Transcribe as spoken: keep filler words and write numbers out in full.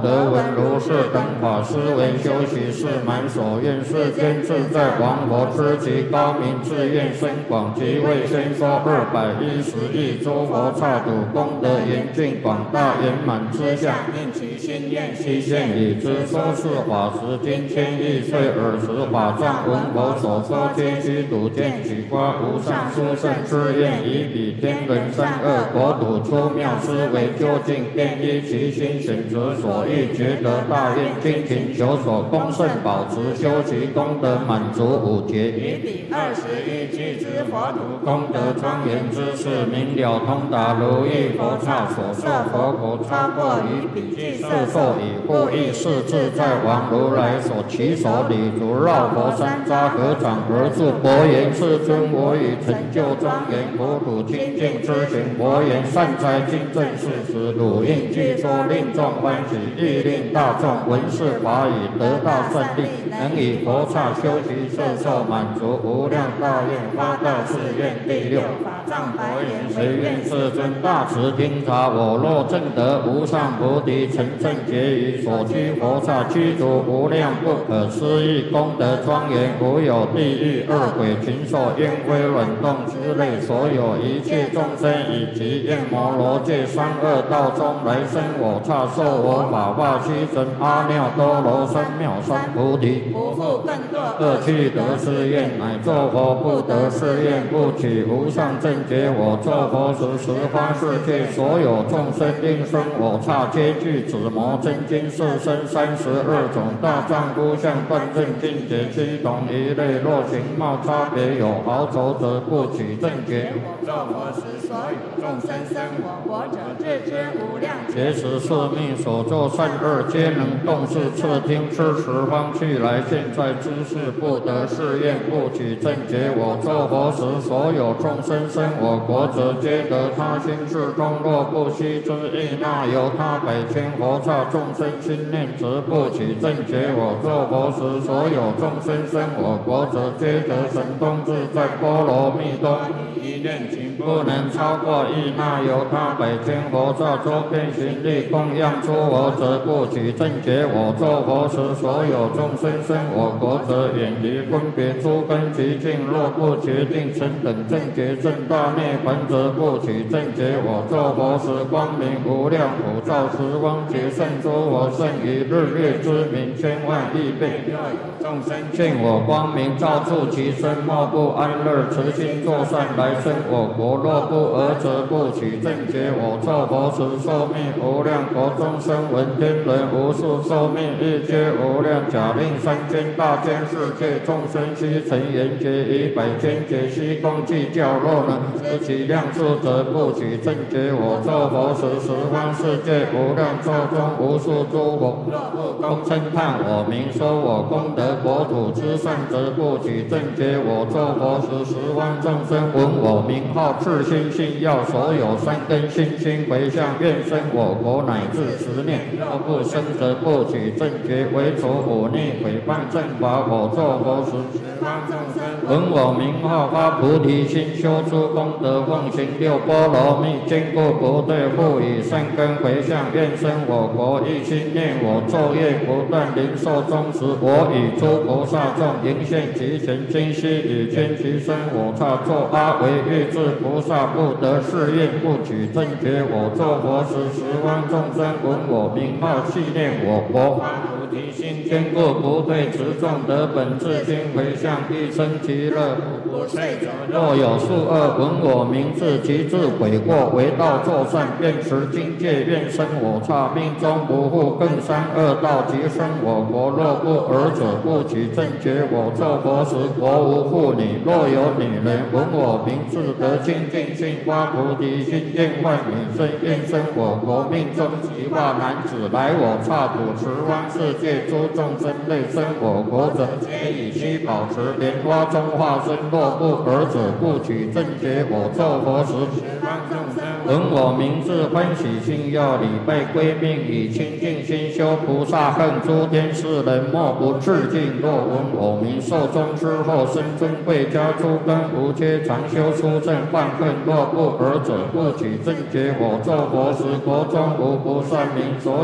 得闻如是等法，思维修习是满所愿，世间自在王佛知其高明，自愿深广，即为先说二百一十亿诸佛刹土功德严峻广大圆满之相，应其心愿悉现已知。说是法时，今千亿岁尔时，法藏闻佛所说皆须睹见，取发无上殊胜之愿，以彼天人三恶国土出妙思维究竟，便依其心选择所欲，觉得大愿，精勤求所恭圣保持，修其功德满足五劫，以彼二十亿俱之佛土功德庄严之事，明了通达如意佛刹所受佛国，超过于彼具色受以护益是自在王如来所起手礼足绕佛山匝合掌而住，佛言：世尊，我已成就庄严佛土清净之行。佛言：善哉，今正是时，汝应具说，令众欢喜，欲令大众闻是法语，得大胜利，能以佛刹修习摄受，满足无量大愿，发大誓愿。第六法藏白言：谁愿世尊大慈听察？我若证得无上菩提，成正觉于所居佛刹，具足无量不可思议功德庄严，无有地狱、恶鬼、禽兽、烟灰、卵动之类，所有一切众生以及焰摩罗界三恶道中来生我刹，受我法化须神阿耨多罗三藐三菩提，不复更堕恶趣得是愿，乃作佛不得是愿，不取无上正觉。我作佛时，十方世界所有众生应生我刹，皆具紫魔真经四身三十二种大丈夫相，断正境界七同一类。若形貌差别有毫轴，则不取正觉。我作佛时，所有众生生我国者，自知无量劫时是命所作善恶，皆能动视侧听知十方去来。现在知是不得是愿，不取正觉。我作佛时，所有众生生我国者，皆得他心至中。若不悉知意，那由他百千佛刹众生心念，则不取正觉。我作佛时，所有众生生我国者，皆得神通自在波罗蜜多一念情，不能超过意。那由他百千佛刹周遍行力供养出我者，不取正觉。我作佛时，所有众生生我国者，远离分别诸根极境。若不决定成等正觉正大涅槃，则不取正觉。我作佛时，光明无量，普照十方劫胜诸佛，胜于日月之明千万亿倍。若有众生见我光明，照住其身，莫不安乐，慈心作善，来生我国。若不尔，则不取正觉。我作佛时，寿命无量，国中生闻天人无数，寿命亦皆无量。假令三千大千世界众生悉成圆觉，以百千劫悉共计较。若能知其量数，则不取正觉。我作佛时，十方世界无量寿中无数诸佛，若不共称叹我名，说我功德国土之善，则不取正觉。我作佛时，十方众生闻我名号，至心信要，所有三根心心回向，愿生我国乃至十念。若不生，则不取正觉。为除忤逆毁谤正法，我作佛时，十方众生闻我名号，发菩提心，修诸功德，奉行六波罗蜜，坚固不退，复以善根回向，愿生我国。一心念我，昼夜不断，灵寿终时，我与诸菩萨众迎现其前，今悉以天其身我刹，作阿惟越致菩萨，不得是愿，不取正觉。我作佛时，十方众生闻我名号，系念我国。菩提心坚固不退，持众得本自心回向，必生其乐。不睡者，若有数恶闻我名字，其自悔过，为道作善，愿持境界，愿生我刹，命中不复更三恶道，即生我国。若不尔者，不取正觉。我作佛时，国无妇女，若有女人闻我名字，得清净心，发菩提心，愿万女生，愿生我国。命中即化男子，来我刹土，十方世界诸众生类生我国者，皆以须保持莲花中化身。若不尔者，不取正觉。我作佛时，十方众生闻我名字，欢喜心要，礼拜归命，以清净心修菩萨恨。诸天世人莫不致敬。若闻我名，寿终之后，生尊贵家，诸根无缺，常修出正犯恨。若不尔者，不取正觉。我作佛时，国中无不善民，所